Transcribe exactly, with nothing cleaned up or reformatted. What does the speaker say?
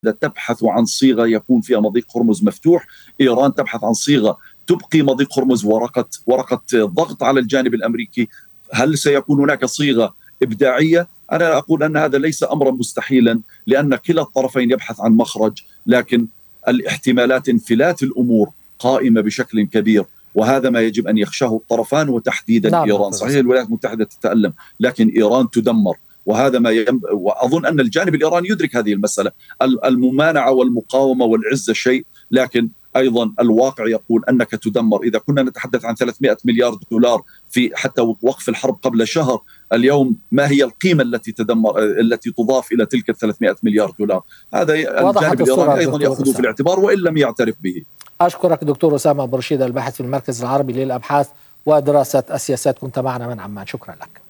تبحث عن صيغة يكون فيها مضيق هرمز مفتوح، إيران تبحث عن صيغة تبقي مضيق هرمز ورقة ورقة ضغط على الجانب الأمريكي. هل سيكون هناك صيغة إبداعية؟ أنا أقول أن هذا ليس أمرا مستحيلا، لأن كلا الطرفين يبحث عن مخرج، لكن الاحتمالات انفلات الأمور قائمة بشكل كبير، وهذا ما يجب أن يخشاه الطرفان وتحديدا نعم إيران. صحيح الولايات المتحدة تتألم، لكن إيران تدمر، وهذا ما يم... وأظن أن الجانب الإيراني يدرك هذه المسألة. الممانعة والمقاومة والعزة شيء، لكن أيضا الواقع يقول أنك تدمر. إذا كنا نتحدث عن ثلاثمائة مليار دولار في حتى وقف الحرب قبل شهر، اليوم ما هي القيمة التي تدمر التي تضاف إلى تلك ثلاثمائة مليار دولار؟ هذا الجانب الإيراني أيضا يأخذه في الاعتبار وإن لم يعترف به. أشكرك دكتور أسامة أبو رشيد، الباحث في المركز العربي للأبحاث ودراسة السياسات، كنت معنا من عمان. شكرا لك.